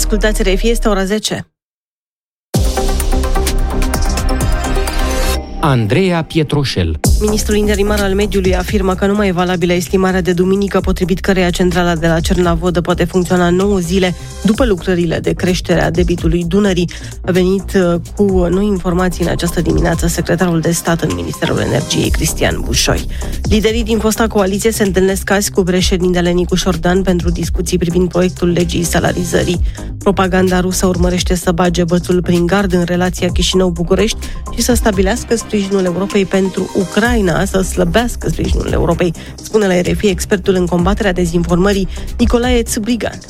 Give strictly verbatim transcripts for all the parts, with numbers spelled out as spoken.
Ascultați R F I, este ora zece. Andreea Pietroșel. Ministrul interimar al mediului afirmă că nu mai e valabilă estimarea de duminică, potrivit căreia centrala de la Cernavodă poate funcționa nouă zile după lucrările de creștere a debitului Dunării. A venit cu noi informații în această dimineață secretarul de stat în Ministerul Energiei, Cristian Bușoi. Liderii din fosta coaliție se întâlnesc azi cu președintele Nicu Șordan pentru discuții privind proiectul legii salarizării. Propaganda rusă urmărește să bage bățul prin gard în relația Chișinău-București și să stabilească sprijinul Europei pentru Ucraina, să slăbească sprijinul Europei, spune la R F I expertul în combaterea dezinformării Nicolae Țâbrigan.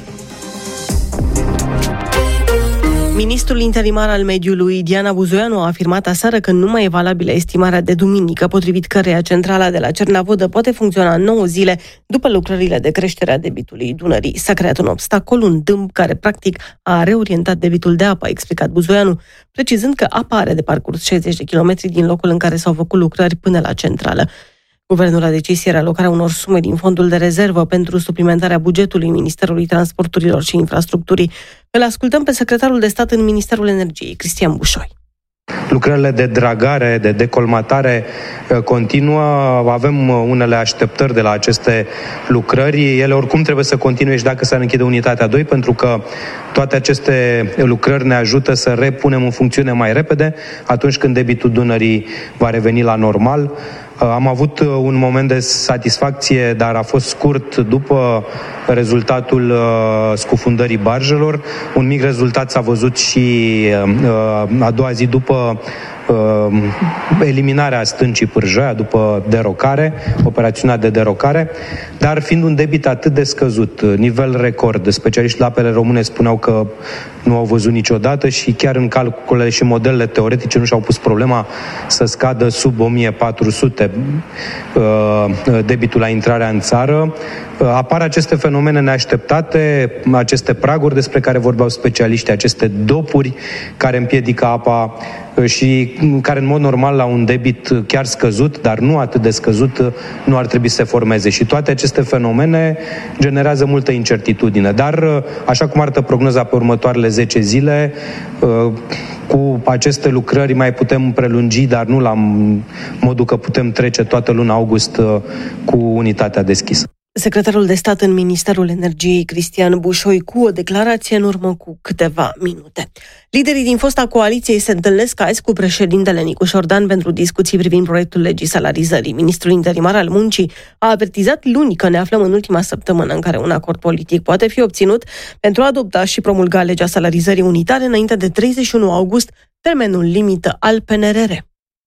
Ministrul interimar al mediului, Diana Buzoianu, a afirmat aseară că nu mai e valabilă estimarea de duminică, potrivit căreia centrala de la Cernavodă poate funcționa nouă zile după lucrările de creștere a debitului Dunării. S-a creat un obstacol, un dâmp care practic a reorientat debitul de apă, a explicat Buzoianu, precizând că apa are de parcurs șaizeci de kilometri din locul în care s-au făcut lucrări până la centrală. Guvernul a decis ieri alocarea unor sume din fondul de rezervă pentru suplimentarea bugetului Ministerului Transporturilor și Infrastructurii. Îl ascultăm pe secretarul de stat în Ministerul Energiei, Cristian Bușoi. Lucrările de dragare, de decolmatare continuă, avem unele așteptări de la aceste lucrări. Ele oricum trebuie să continue și dacă s-ar închide unitatea doi, pentru că toate aceste lucrări ne ajută să repunem în funcțiune mai repede atunci când debitul Dunării va reveni la normal. Am avut un moment de satisfacție, dar a fost scurt după rezultatul scufundării barjelor. Un mic rezultat s-a văzut și a doua zi după eliminarea stâncii Pârjoia, după derocare, operațiunea de derocare, dar fiind un debit atât de scăzut, nivel record, specialiștii la apele române spuneau că nu au văzut niciodată și chiar în calculele și modelele teoretice nu și-au pus problema să scadă sub o mie patru sute debitul la intrarea în țară. Apar aceste fenomene neașteptate, aceste praguri despre care vorbeau specialiștii, aceste dopuri care împiedică apa și care în mod normal la un debit chiar scăzut, dar nu atât de scăzut, nu ar trebui să se formeze. Și toate aceste fenomene generează multă incertitudine. Dar, așa cum arată prognoza pe următoarele zece zile, cu aceste lucrări mai putem prelungi, dar nu la modul că putem trece toată luna august cu unitatea deschisă. Secretarul de stat în Ministerul Energiei, Cristian Bușoi, cu o declarație în urmă cu câteva minute. Liderii din fosta coaliție se întâlnesc azi cu președintele Nicu Șordan pentru discuții privind proiectul legii salarizării. Ministrul interimar al muncii a avertizat luni că ne aflăm în ultima săptămână în care un acord politic poate fi obținut pentru a adopta și promulga legea salarizării unitare înainte de treizeci și unu august, termenul limită al P N R R.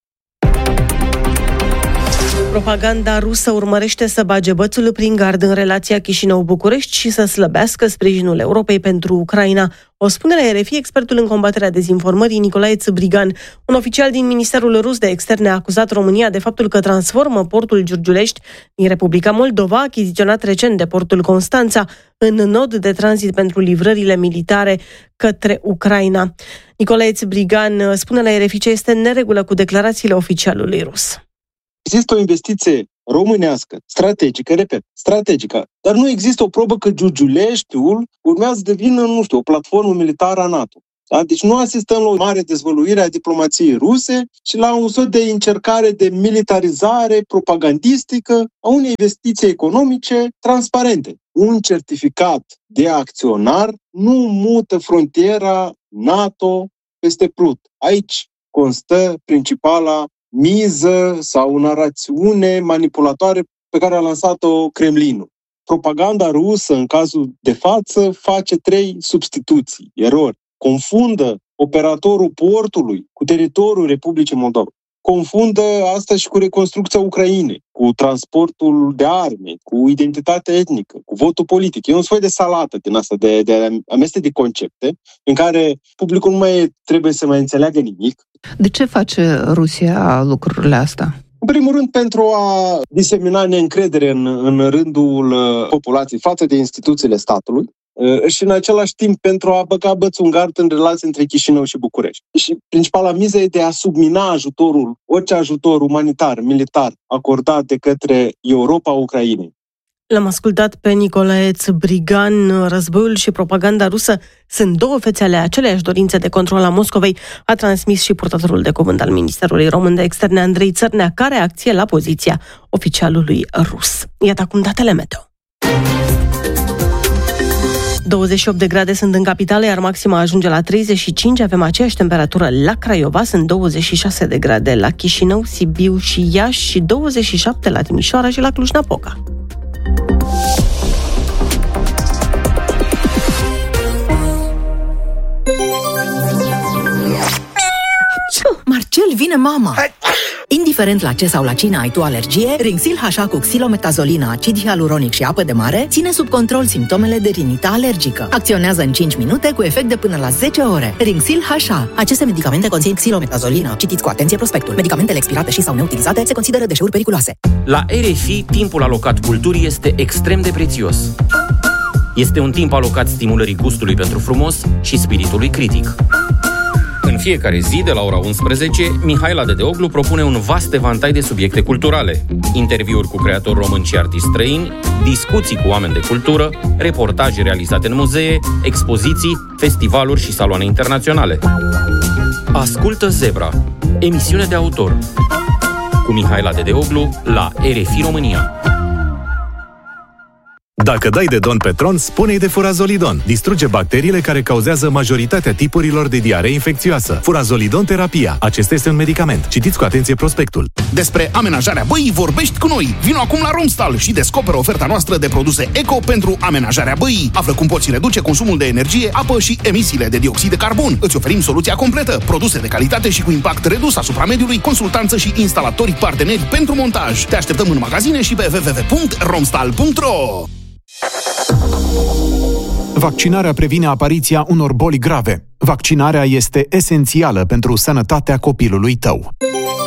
Propaganda rusă urmărește să bage bățul prin gard în relația Chișinău-București și să slăbească sprijinul Europei pentru Ucraina. O spune la R F I expertul în combaterea dezinformării Nicolae Țâbrigan. Un oficial din Ministerul Rus de Externe a acuzat România de faptul că transformă portul Giurgiulești din Republica Moldova, achiziționat recent de portul Constanța, în nod de tranzit pentru livrările militare către Ucraina. Nicolae Țâbrigan spune la R F I ce este în neregulă cu declarațiile oficialului rus. Există o investiție românească, strategică, repet, strategică, dar nu există o probă că Giurgiuleștiul urmează să devină, nu știu, o platformă militară a NATO. Da? Deci nu asistăm la o mare dezvăluire a diplomației ruse, ci la un soi de încercare de militarizare propagandistică a unei investiții economice transparente. Un certificat de acționar nu mută frontiera NATO peste Prut. Aici constă principala miză sau narațiune manipulatoare pe care a lansat-o Kremlinul. Propaganda rusă, în cazul de față, face trei substituții, erori. Confundă operatorul portului cu teritoriul Republicii Moldova. Confundă asta și cu reconstrucția Ucrainei, cu transportul de arme, cu identitatea etnică, cu votul politic. E un soi de salată din asta, de, de amestec de concepte, în care publicul nu mai trebuie să mai înțeleagă nimic. De ce face Rusia lucrurile astea? În primul rând, pentru a disemina neîncredere în, în rândul populației față de instituțiile statului și în același timp pentru a băga bățul în gard în relații între Chișinău și București. Și principala miză e de a submina ajutorul, orice ajutor umanitar, militar, acordat de către Europa Ucrainei. L-am ascultat pe Nicolae Țbrigan. Războiul și propaganda rusă sunt două fețe ale aceleiași dorințe de control a Moscovei, a transmis și purtătorul de cuvânt al Ministerului Român de Externe, Andrei Țărnea, ca reacție la poziția oficialului rus. Iată acum datele meteo. douăzeci și opt de grade sunt în capitală, iar maxima ajunge la treizeci și cinci. Avem aceeași temperatură la Craiova, sunt douăzeci și șase de grade la Chișinău, Sibiu și Iași și douăzeci și șapte la Timișoara și la Cluj-Napoca. Marcel, vine mama! Indiferent la ce sau la cine ai tu alergie, Rinxil H A cu xilometazolina, acid hialuronic și apă de mare ține sub control simptomele de rinită alergică. Acționează în cinci minute cu efect de până la zece ore. Rinxil H A. Aceste medicamente conțin xilometazolina. Citiți cu atenție prospectul. Medicamentele expirate și sau neutilizate se consideră deșeuri periculoase. La R F I, timpul alocat culturii este extrem de prețios. Este un timp alocat stimulării gustului pentru frumos și spiritului critic. În fiecare zi, de la ora unsprezece, Mihaela Dedeoglu propune un vast evantai de subiecte culturale. Interviuri cu creatori români și artiști străini, discuții cu oameni de cultură, reportaje realizate în muzee, expoziții, festivaluri și saloane internaționale. Ascultă Zebra, emisiune de autor, cu Mihaela Dedeoglu la R F I România. Dacă dai de Don Petron, spune-i de Furazolidon. Distruge bacteriile care cauzează majoritatea tipurilor de diaree infecțioasă. Furazolidon terapia. Acesta este un medicament. Citiți cu atenție prospectul. Despre amenajarea băii vorbești cu noi. Vino acum la Romstal și descoperă oferta noastră de produse eco pentru amenajarea băii. Află cum poți reduce consumul de energie, apă și emisiile de dioxid de carbon. Îți oferim soluția completă. Produse de calitate și cu impact redus asupra mediului, consultanță și instalatori parteneri pentru montaj. Te așteptăm în magazine și pe w w w punct romstal punct r o. Vaccinarea previne apariția unor boli grave. Vaccinarea este esențială pentru sănătatea copilului tău.